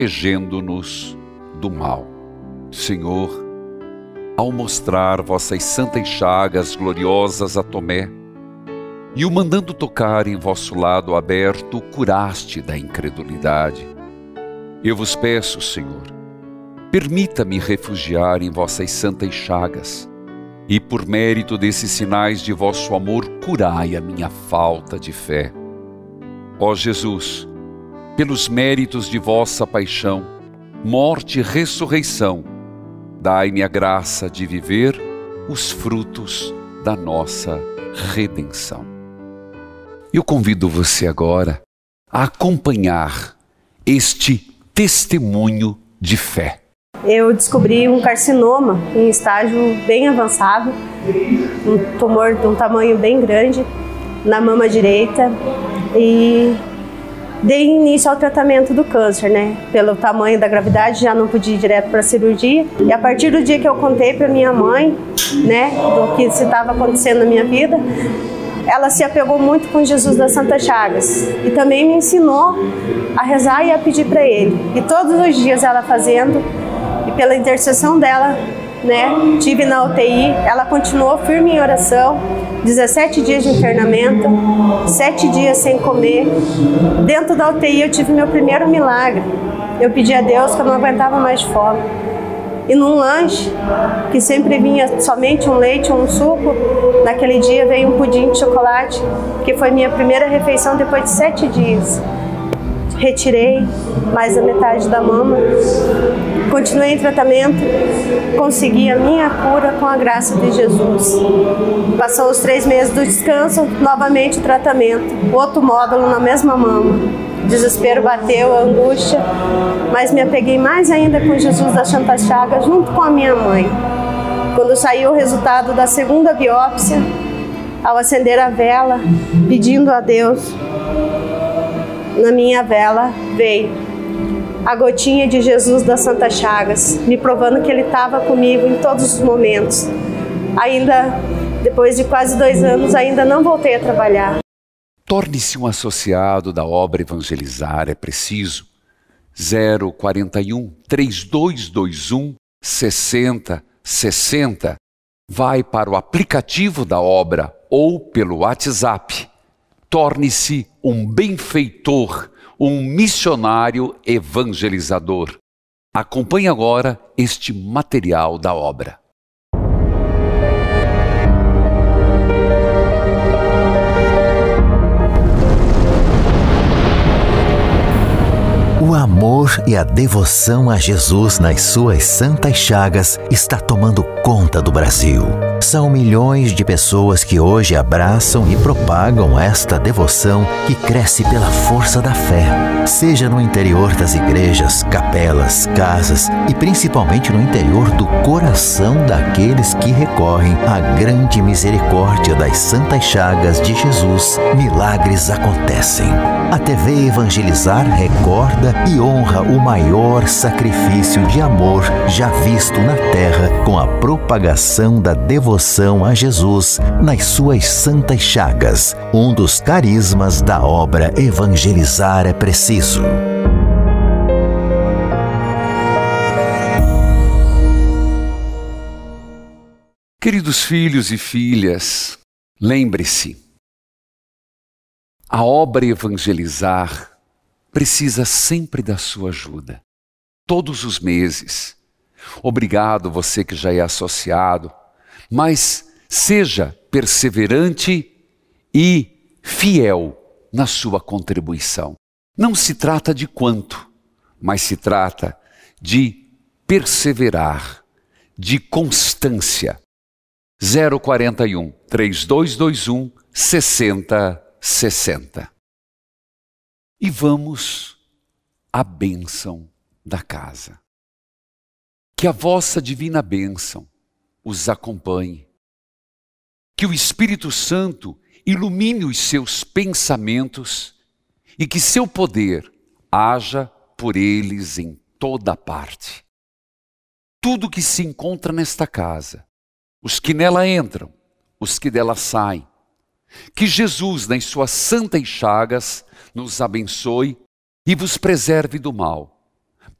protegendo-nos do mal. Senhor, ao mostrar vossas santas chagas gloriosas a Tomé, e o mandando tocar em vosso lado aberto, o curaste da incredulidade. Eu vos peço, Senhor, permita-me refugiar em vossas santas chagas, e por mérito desses sinais de vosso amor, curai a minha falta de fé. Ó Jesus, pelos méritos de vossa paixão, morte e ressurreição, dai-me a graça de viver os frutos da nossa redenção. Eu convido você agora a acompanhar este testemunho de fé. Eu descobri um carcinoma em estágio bem avançado, um tumor de um tamanho bem grande na mama direita, e dei início ao tratamento do câncer, né? Pelo tamanho da gravidade, já não podia ir direto para a cirurgia. E a partir do dia que eu contei para minha mãe, né, do que estava acontecendo na minha vida, ela se apegou muito com Jesus das Santas Chagas e também me ensinou a rezar e a pedir para Ele. E todos os dias ela fazendo, e pela intercessão dela, né, tive na UTI, ela continuou firme em oração, 17 dias de internamento, 7 dias sem comer. Dentro da UTI eu tive meu primeiro milagre. Eu pedi a Deus que eu não aguentava mais de fome. E num lanche, que sempre vinha somente um leite ou um suco, naquele dia veio um pudim de chocolate, que foi minha primeira refeição depois de 7 dias. Retirei mais da metade da mama, continuei em tratamento, consegui a minha cura com a graça de Jesus. Passou os 3 meses do descanso, novamente o tratamento, outro módulo na mesma mama. Desespero bateu, a angústia, mas me apeguei mais ainda com Jesus das Santas Chagas, junto com a minha mãe. Quando saiu o resultado da segunda biópsia, ao acender a vela, pedindo a Deus, na minha vela veio a gotinha de Jesus das Santas Chagas, me provando que Ele estava comigo em todos os momentos. Ainda, depois de quase 2 anos, ainda não voltei a trabalhar. Torne-se um associado da obra Evangelizar é Preciso. 041 3221 6060. Vai para o aplicativo da obra ou pelo WhatsApp. Torne-se um benfeitor, um missionário evangelizador. Acompanhe agora este material da obra. O amor e a devoção a Jesus nas suas santas chagas está tomando conta do Brasil. São milhões de pessoas que hoje abraçam e propagam esta devoção que cresce pela força da fé, seja no interior das igrejas, capelas, casas e principalmente no interior do coração daqueles que recorrem à grande misericórdia das santas chagas de Jesus. Milagres acontecem. A TV Evangelizar recorda e honra o maior sacrifício de amor já visto na terra com a propagação da devoção a Jesus nas suas santas chagas, um dos carismas da obra Evangelizar é Preciso. Queridos filhos e filhas, lembre-se, a obra Evangelizar precisa sempre da sua ajuda, todos os meses. Obrigado você que já é associado, mas seja perseverante e fiel na sua contribuição. Não se trata de quanto, mas se trata de perseverar, de constância. 041 3221 6060. E vamos à bênção da casa. Que a vossa divina bênção os acompanhe. Que o Espírito Santo ilumine os seus pensamentos e que seu poder haja por eles em toda parte. Tudo que se encontra nesta casa, os que nela entram, os que dela saem, que Jesus, nas suas santas chagas, nos abençoe e vos preserve do mal.